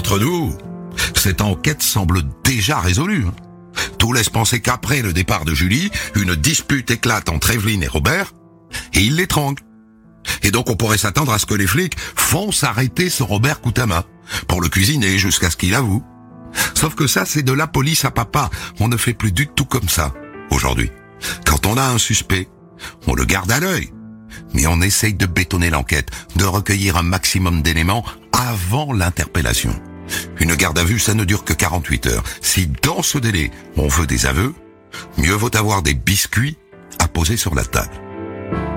Entre nous, cette enquête semble déjà résolue. Tout laisse penser qu'après le départ de Julie, une dispute éclate entre Evelyne et Robert, et il l'étrangle. Et donc on pourrait s'attendre à ce que les flics foncent arrêter ce Robert Koutama, pour le cuisiner jusqu'à ce qu'il avoue. Sauf que ça, c'est de la police à papa. On ne fait plus du tout comme ça, aujourd'hui. Quand on a un suspect, on le garde à l'œil. Mais on essaye de bétonner l'enquête, de recueillir un maximum d'éléments avant l'interpellation. Une garde à vue, ça ne dure que 48 heures. Si dans ce délai, on veut des aveux, mieux vaut avoir des biscuits à poser sur la table.